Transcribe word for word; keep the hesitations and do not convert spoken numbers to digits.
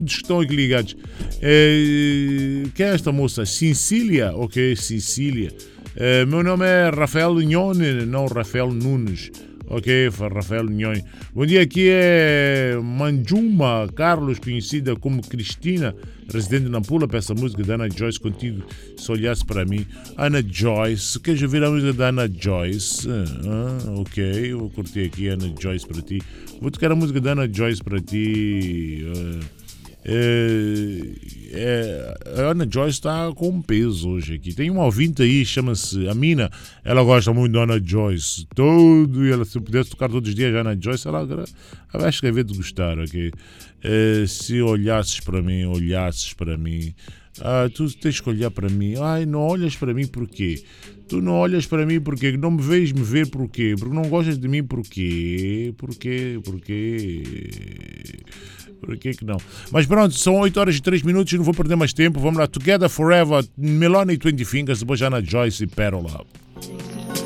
que estão aqui ligados. É, quem é esta moça? Cecília? Ok, Cecília. É, meu nome é Rafael Nhone, não Rafael Nunes. Ok, Rafael Nhone. Bom dia, aqui é Manjuma Carlos, conhecida como Cristina, residente na Pula, para essa música da Ana Joyce, contigo, se olhasse para mim. Ana Joyce, queres ouvir a música da Ana Joyce? Ah, ok, eu vou curtir aqui a Ana Joyce para ti. Vou tocar a música da Ana Joyce para ti. Uh, É, é, a Ana Joyce está com peso hoje aqui. Tem uma ouvinte aí, chama-se Amina. Ela gosta muito da Ana Joyce. Todo, e ela, se pudesse tocar todos os dias a Ana Joyce, ela, ela vai escrever de gostar, ok? É, se olhasses para mim, olhasses para mim. Ah, tu tens que olhar para mim. Ai, não olhas para mim porquê? Tu não olhas para mim porquê? Não me vês me ver porquê? Porque não gostas de mim porquê? Porquê? Porquê? Por que que não? Mas pronto, são oito horas e três minutos e não vou perder mais tempo. Vamos lá, Together Forever, Melanie e Twenty Fingers, depois Ana Joyce e Pérola.